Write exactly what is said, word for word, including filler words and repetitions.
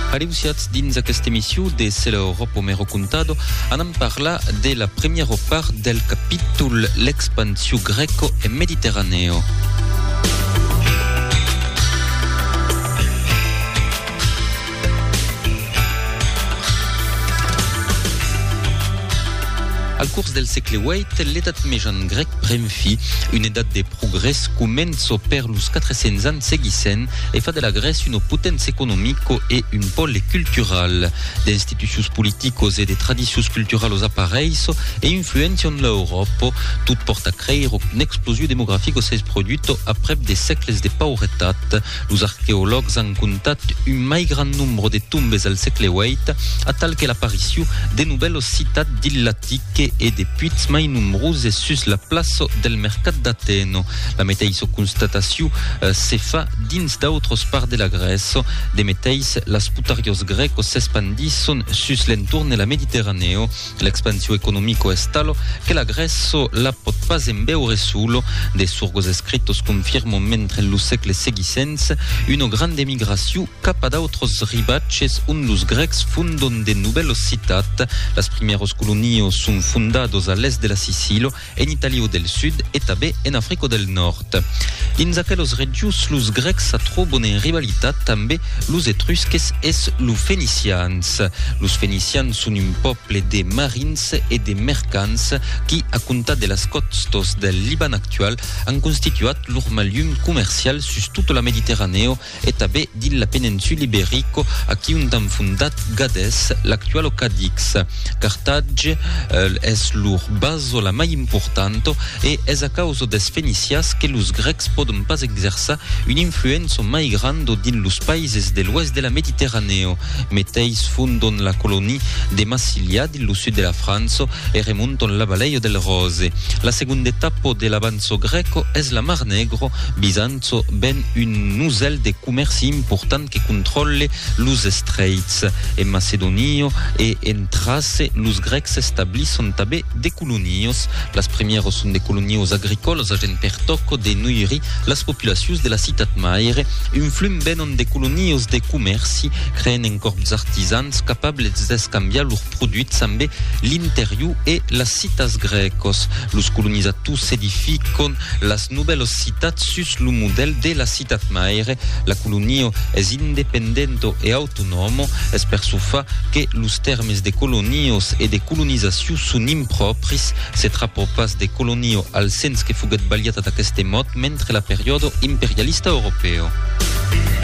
Arrivsiats dins aquesta emissió de Se l'Europa mero contado, anem parlar de la primera part del capítol l'expansió greco e mediterraneo. Al curs del segle vuit, l'edat mitjana grec pren fi, una edat de progrés comença per los quatre-cents anys seguissent e fa de la Grècia una potència econòmica e un pôle cultural. D'institucions políticos e de tradicions culturals apareix e influencien l'Europa. Tot porta a creure una explosió demogràfica s'és produït après de segles de pauretat. Los arqueòlegs han comptat un mai gran nombre de tombes al segle vuit, a tal que l'aparició de nouvelles ciutats dil·latiques et de puits mai nombreuses sus la place del mercat d'Athènes. La mateixa constatació eh, se fa dins d'autres parts de la Grècia. De mateix, les putarios grecos s'expandisson sus l'entorn de la Mediterraneo. L'expansió econòmica és tal que la Grècia la pot pas en veure solo. De surgos escritos confirmen mentre los segles seguissents una gran emigració cap a d'autres ribatges on los grecs funden de nouvelles ciutats. Les primeres colonies són fundados a l'est de la Sicília, en Itàlia del Sud e també en Àfrica del Nord. Dins aquelles regions, los grecs troben en rivalitat també los etrusques e los fenicians. Los fenicians són un poble de marins e de mercants qui, a comptar de les costes del Líban actual, han constituït l'urmalium comercial sus tota la Mediterraneo e també dins la península ibèrica, a qui han fundat Gades, l'actual Cadix. Carthage és leur base la mai importante e és a causa des fenicians que los grecs poden pas exercer una influència mai gran dins los països de l'oest de la Mediterraneo. Mateix funden la colònia de Massilia dins el sud de la França e remunten la vallée del Rose. La segunda etapa de l'avanço greco és la Mar Negro. Bizanzo ben un nuzel de comerç important que controla los estreits. En Macedonia e en Trace, los grecs establisson també de colonies. Les primeres són de colonies agrícoles, agent per toc de nourrir les populacions de la ciutat mare. Un flum venen de colonies de comerci, creen en corps artisans capables d'escanviar leurs produits amb l'interior e les ciutats greques. Los colonitzadors edifiquen les nouvelles ciutats sus el model de la ciutat mare. La colonia és independent e autònoma. És per això que els termes de colonies e de colonització són impropris. Se tracta pas de colonia al sens que foguet baliat d'aquest mot mentre la període imperialista europea.